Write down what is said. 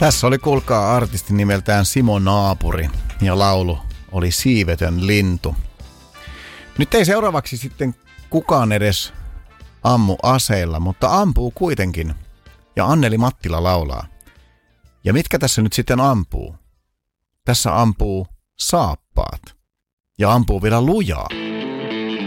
Tässä oli kuulkaa artisti nimeltään Simo Naapuri ja laulu oli Siivetön lintu. Nyt ei seuraavaksi sitten kukaan edes ammu aseilla, mutta ampuu kuitenkin. Ja Anneli Mattila laulaa. Ja mitkä tässä nyt sitten ampuu? Tässä ampuu saappaat. Ja ampuu vielä lujaa.